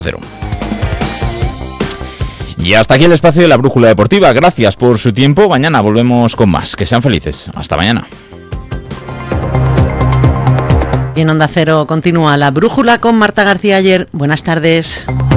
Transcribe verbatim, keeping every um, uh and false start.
Cero. Y hasta aquí el espacio de la Brújula Deportiva. Gracias por su tiempo. Mañana volvemos con más. Que sean felices. Hasta mañana. Y en Onda Cero continúa la Brújula con Marta García Ayer. Buenas tardes.